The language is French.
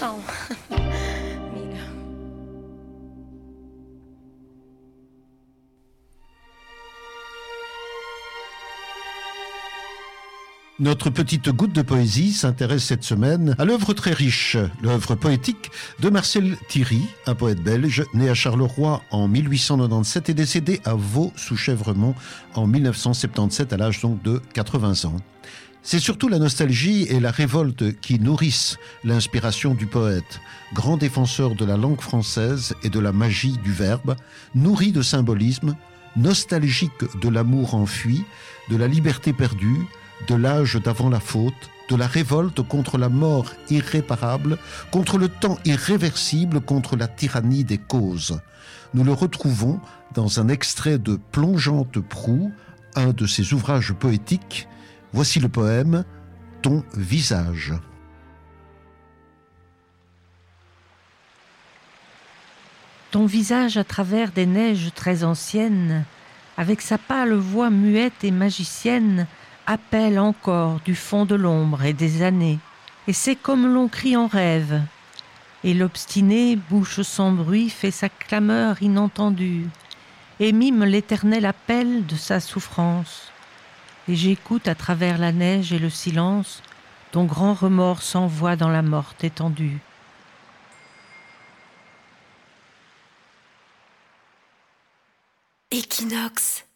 coração. Mira. Notre petite goutte de poésie s'intéresse cette semaine à l'œuvre très riche, l'œuvre poétique de Marcel Thierry, un poète belge né à Charleroi en 1897 et décédé à Vaux sous Chèvremont en 1977 à l'âge donc de 80 ans. C'est surtout la nostalgie et la révolte qui nourrissent l'inspiration du poète, grand défenseur de la langue française et de la magie du verbe, nourri de symbolisme, nostalgique de l'amour enfui, de la liberté perdue, de l'âge d'avant la faute, de la révolte contre la mort irréparable, contre le temps irréversible, contre la tyrannie des causes. Nous le retrouvons dans un extrait de Plongeante proue, un de ses ouvrages poétiques. Voici le poème « Ton visage ». Ton visage à travers des neiges très anciennes, avec sa pâle voix muette et magicienne, appelle encore du fond de l'ombre et des années, et c'est comme l'on crie en rêve. Et l'obstiné, bouche sans bruit, fait sa clameur inentendue, et mime l'éternel appel de sa souffrance. Et j'écoute à travers la neige et le silence, ton grand remords s'envoie dans la morte étendue. Equinox.